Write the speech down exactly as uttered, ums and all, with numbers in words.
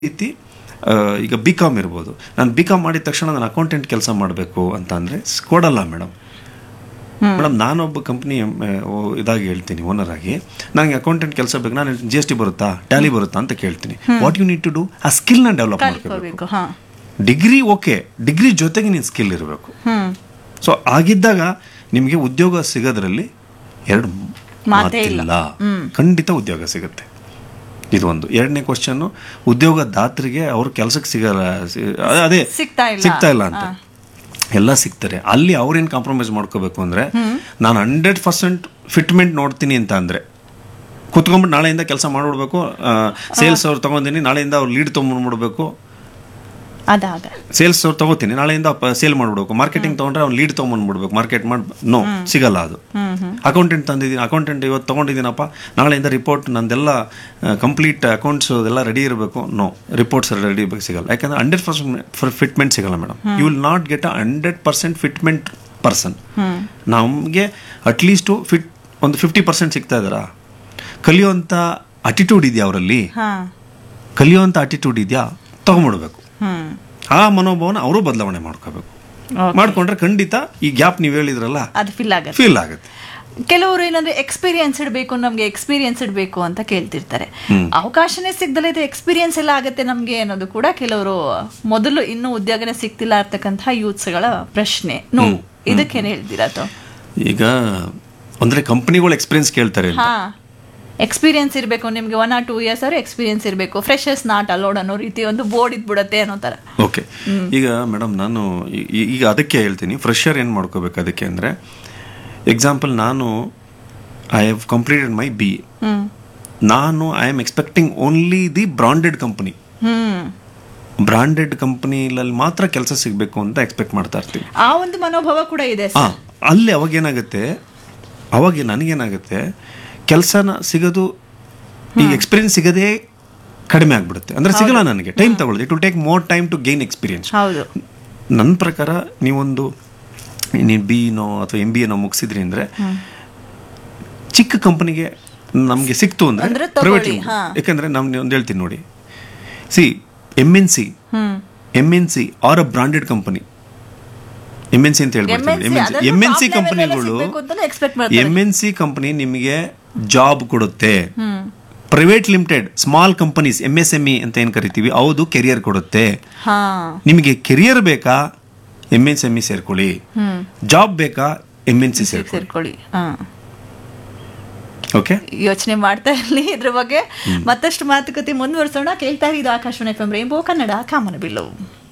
ರೀತಿ ಈಗ B com ಇರ್ಬೋದು, ನಾನು ಬಿ ಕಾಮ್ ಮಾಡಿದ ತಕ್ಷಣ ನಾನು ಅಕೌಂಟೆಂಟ್ ಕೆಲಸ ಮಾಡಬೇಕು ಅಂತ ಅಂದರೆ ಕೊಡಲ್ಲ ಮೇಡಮ್. ಮೇಡಮ್ ನಾನೊಬ್ಬ ಕಂಪ್ನಿ ಇದಾಗಿ ಹೇಳ್ತೀನಿ, ಓನರ್ ಆಗಿ ನನಗೆ ಅಕೌಂಟೆಂಟ್ ಕೆಲಸ ಬೇಕು, ನಾನು ಜಿ ಎಸ್ ಟಿ ಬರುತ್ತಾ, ಟ್ಯಾಲಿ ಬರುತ್ತಾ ಅಂತ ಕೇಳ್ತೀನಿ. What you need to do, ಆ ಸ್ಕಿಲ್ನ ಡೆವಲಪ್ ಮಾಡ್ಕೋಬೇಕು. ಡಿಗ್ರಿ ಓಕೆ, ಡಿಗ್ರಿ ಜೊತೆಗೆ ನೀನು ಸ್ಕಿಲ್ ಇರಬೇಕು. ಸೊ ಆಗಿದ್ದಾಗ ನಿಮಗೆ ಉದ್ಯೋಗ ಸಿಗೋದ್ರಲ್ಲಿ ಎರಡು ಮಾತಿಲ್ಲ, ಖಂಡಿತ ಉದ್ಯೋಗ ಸಿಗುತ್ತೆ. ಇದು ಒಂದು. ಎರಡನೇ ಕ್ವಶನ್, ಉದ್ಯೋಗದಾತರಿಗೆ ಅವ್ರ ಕೆಲಸಕ್ಕೆ ಸಿಗಲ್ಲ, ಅದೇ ಸಿಗ್ತಾ ಇಲ್ಲ ಅಂತ. ಎಲ್ಲ ಸಿಗ್ತಾರೆ, ಅಲ್ಲಿ ಅವ್ರೇನು ಕಾಂಪ್ರಮೈಸ್ ಮಾಡ್ಕೋಬೇಕು ಅಂದರೆ, ನಾನು ಹಂಡ್ರೆಡ್ ಪರ್ಸೆಂಟ್ ಫಿಟ್ಮೆಂಟ್ ನೋಡ್ತೀನಿ ಅಂತ ಅಂದರೆ ಕುತ್ಕೊಂಡ್ಬಿಟ್ಟು ನಾಳೆಯಿಂದ ಕೆಲಸ ಮಾಡಿಬಿಡ್ಬೇಕು. ಸೇಲ್ಸ್ ಅವ್ರು ತೊಗೊಂಡಿನಿ, ನಾಳೆಯಿಂದ ಅವ್ರು ಲೀಡ್ ತೊಗೊಂಡ್ಬಿಡ್ಬೇಕು. ಅದಾಗ ಸೇಲ್ಸ್ ಅವ್ರು ತಗೋತೀನಿ, ನಾಳೆಯಿಂದ ಸೇಲ್ ಮಾಡ್ಬಿಡ್ಬೇಕು. ಮಾರ್ಕೆಟಿಂಗ್ ತೊಗೊಂಡ್ರೆ ಅವ್ನು ಲೀಡ್ ತೊಗೊಂಡ್ಬಿಡ್ಬೇಕು, ಮಾರ್ಕೆಟ್ ಮಾಡಿ. ನೋ, ಸಿಗಲ್ಲ ಅದು. ಅಕೌಂಟೆಂಟ್ ತಂದಿದ್ದೀನಿ, ಅಕೌಂಟೆಂಟ್ ಇವತ್ತು ತೊಗೊಂಡಿದ್ದೀನಪ್ಪ, ನಾಳೆಯಿಂದ ರಿಪೋರ್ಟ್ ನಂದೆಲ್ಲ ಕಂಪ್ಲೀಟ್ ಅಕೌಂಟ್ಸ್ ಎಲ್ಲ ರೆಡಿ ಇರಬೇಕು. ನೋ, ರಿಪೋರ್ಟ್ಸ್ ರೆಡಿ ಇರಬೇಕು, ಸಿಗಲ್ಲ. ಯಾಕಂದ್ರೆ ಹಂಡ್ರೆಡ್ ಪರ್ಸೆಂಟ್ ಫಿಟ್ಮೆಂಟ್ ಸಿಗಲ್ಲ madam. You will not get a hundred percent fitment person. ನಮಗೆ ಅಟ್ಲೀಸ್ಟು ಫಿಟ್ ಒಂದು ಫಿಫ್ಟಿ ಪರ್ಸೆಂಟ್ ಸಿಗ್ತಾ ಇದ್ದಾರಾ? ಕಲಿಯುವಂಥ ಅಟಿಟ್ಯೂಡ್ ಇದೆಯಾ ಅವರಲ್ಲಿ? ಕಲಿಯುವಂಥ ಅಟಿಟ್ಯೂಡ್ ಇದೆಯಾ? ತಗೊಂಡ್ಬಿಡ್ಬೇಕು. ಆ ಮನೋಭಾವನ ಅವರು ಬದಲಾವಣೆ ಮಾಡ್ಕೋಬೇಕು. ಮಾಡ್ಕೊಂಡ್ರೆ ಖಂಡಿತ ಈ ಗ್ಯಾಪ್ ನೀವು ಹೇಳಿದ್ರಲ್ಲ, ಅದು ಫಿಲ್ ಆಗುತ್ತೆ ಫೀಲ್ ಆಗುತ್ತೆ. ಕೆಲವರು ಏನಂದ್ರೆ ಎಕ್ಸ್ಪೀರಿಯನ್ಸ್ ಇಡಬೇಕು, ನಮ್ಗೆ ಎಕ್ಸ್ಪೀರಿಯನ್ಸ್ ಇಡಬೇಕು ಅಂತ ಕೇಳ್ತಿರ್ತಾರೆ. ಅವಕಾಶನೇ ಸಿಗ್ದಲ್ಲ, ಇದು ಎಕ್ಸ್ಪೀರಿಯನ್ಸ್ ಎಲ್ಲ ಆಗುತ್ತೆ ನಮ್ಗೆ ಅನ್ನೋದು ಕೂಡ ಕೆಲವರು ಮೊದಲು ಇನ್ನೂ ಉದ್ಯೋಗನೇ ಸಿಗ್ತಿಲ್ಲ ಇರ್ತಕ್ಕಂತಹ ಯೂತ್ಸ್ಗಳ ಪ್ರಶ್ನೆ. ನೋ, ಇದಕ್ಕೇನು ಹೇಳ್ತೀರಾ? ಈಗ ಅಂದ್ರೆ ಕಂಪನಿಗಳು ಎಕ್ಸ್ಪೀರಿಯನ್ಸ್ ಕೇಳ್ತಾರೆ. ಹಾ, ಎಕ್ಸ್ಪೀರಿಯನ್ಸ್ ಇರಬೇಕು ನಿಮ್ಗೆ, ಒನ್ ಆರ್ ಟೂ ಇಯರ್ಸ್ ಅವ್ರು ಎಕ್ಸ್ಪೀರಿಯನ್ಸ್ ಇರಬೇಕು, ಫ್ರೆಶರ್ಸ್ ನಾಟ್ ಅಲೋಡ್ ಅನ್ನೋ ರೀತಿ ಒಂದು ಬೋರ್ಡ್ ಇದ್ಬಿಡತ್ತೆ ಅನ್ನೋ ಥರ. ಓಕೆ, ಈಗ ಮೇಡಮ್ ನಾನು ಈಗ ಅದಕ್ಕೆ ಹೇಳ್ತೀನಿ, ಫ್ರೆಶರ್ ಏನು ಮಾಡ್ಕೋಬೇಕು ಅದಕ್ಕೆ ಅಂದರೆ, ಎಕ್ಸಾಂಪಲ್ ನಾನು I have completed my B A, ನಾನು I am expecting only the branded company, branded ಕಂಪನಿಲಲ್ಲಿ ಮಾತ್ರ ಕೆಲಸ ಸಿಗಬೇಕು ಅಂತ ಎಕ್ಸ್ಪೆಕ್ಟ್ ಮಾಡ್ತಾ ಇರ್ತೀವಿ. ಆ ಒಂದು ಮನೋಭಾವ ಕೂಡ ಇದೆ. ಹಾಂ, ಅಲ್ಲಿ ಅವಾಗೇನಾಗುತ್ತೆ, ಅವಾಗ ನನಗೇನಾಗುತ್ತೆ, ಕೆಲಸನ ಸಿಗೋದು, ಈ ಎಕ್ಸ್ಪೀರಿಯನ್ಸ್ ಸಿಗೋದೇ ಕಡಿಮೆ ಆಗ್ಬಿಡುತ್ತೆ. ಅಂದರೆ ಸಿಗಲ್ಲ ನನಗೆ, ಟೈಮ್ ತಗೊಳ್ಳೋದು. It will take more time to gain experience. ನನ್ನ ಪ್ರಕಾರ ನೀವೊಂದು ನೀನು ಬಿ ನೋ ಅಥವಾ ಎಂ ಬಿ ಎನೋ ಮುಗಿಸಿದ್ರಿ ಅಂದರೆ, ಚಿಕ್ಕ ಕಂಪನಿಗೆ ನಮಗೆ ಸಿಕ್ತು ಅಂದರೆ ಪ್ರೈವೇಟ್, ಯಾಕಂದರೆ ನಾನು ಒಂದು ಹೇಳ್ತೀನಿ ನೋಡಿ, C M N C M N C R ಅ branded company, M N C ಅಂತ ಹೇಳ್ಬಿಡ್ತೀನಿ. ಎಮ್ ಎನ್ ಸಿ ಕಂಪನಿಗಳು, ಎಮ್ ಎನ್ ಸಿ ಕಂಪನಿ ನಿಮಗೆ ಜಾಬ್ ಕೊಡುತ್ತೆ. Private limited small companies, M S M E ಅಂತ ಏನ್ ಕರಿತೀವಿ, ಹೌದು, ಕೆರಿಯರ್ ಕೊಡುತ್ತೆ. ನಿಮಗೆ ಕೆರಿಯರ್ ಬೇಕಾ, M S M E ಸೇರ್ಕೊಳ್ಳಿ. Job ಬೇಕಾ, ಎಂ ಎನ್ ಸಿ ಸೇರ್ಕೊಳ್ಳಿ. ಓಕೆ, ಯೋಚನೆ ಮಾಡ್ತಾ ಇರಲಿ ಇದ್ರ ಬಗ್ಗೆ. ಮತ್ತಷ್ಟು ಮಾತುಕತೆ ಮುಂದುವರಿಸೋಣ. ಕೇಳ್ತಾ ಇದ್ದು Akashvani F M rainbow Kannada ಕಾಮನಬಿಲ್ಲು.